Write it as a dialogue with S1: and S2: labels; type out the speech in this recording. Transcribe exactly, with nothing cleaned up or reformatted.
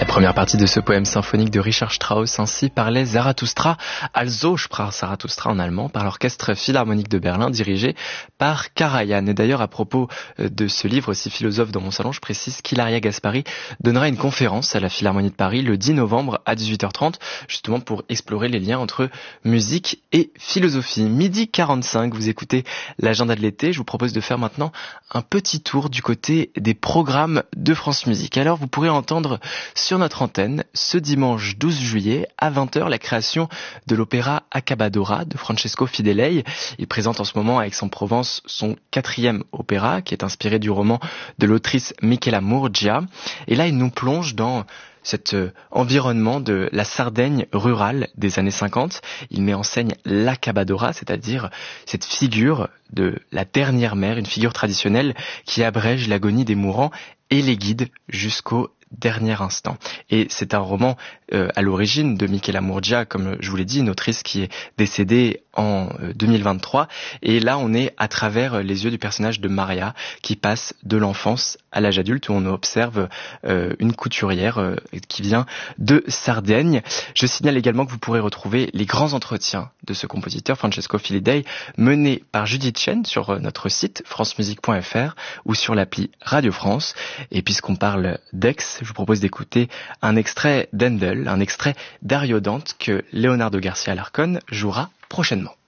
S1: La première partie de ce poème symphonique de Richard Strauss ainsi parlait Zarathustra, Also sprach Zarathustra en allemand, par l'orchestre philharmonique de Berlin dirigé par Karajan. Et d'ailleurs, à propos de ce livre aussi philosophe dans mon salon, je précise qu'Hilaria Gaspari donnera une conférence à la Philharmonie de Paris le dix novembre à dix-huit heures trente, justement pour explorer les liens entre musique et philosophie. Midi quarante-cinq, vous écoutez l'agenda de l'été. Je vous propose de faire maintenant un petit tour du côté des programmes de France Musique. Alors, vous pourrez entendre sur notre antenne, ce dimanche douze juillet, à vingt heures, la création de l'opéra Accabadora de Francesco Fidalei. Il présente en ce moment à Aix-en-Provence son quatrième opéra, qui est inspiré du roman de l'autrice Michela Murgia. Et là, il nous plonge dans cet environnement de la Sardaigne rurale des années cinquante. Il met en scène l'Accabadora, c'est-à-dire cette figure de la dernière mère, une figure traditionnelle qui abrège l'agonie des mourants et les guide jusqu'au dernier instant. Et c'est un roman euh, à l'origine de Michela Murgia, comme je vous l'ai dit, une autrice qui est décédée en euh, deux mille vingt-trois. Et là, on est à travers les yeux du personnage de Maria, qui passe de l'enfance à l'âge adulte, où on observe euh, une couturière euh, qui vient de Sardaigne. Je signale également que vous pourrez retrouver les grands entretiens de ce compositeur, Francesco Fidalei, menés par Judith Chen sur notre site francemusique point f r ou sur l'appli Radio France. Et puisqu'on parle d'Aix, je vous propose d'écouter un extrait d'Handel, un extrait d'Ariodante que Leonardo Garcia Alarcón jouera prochainement.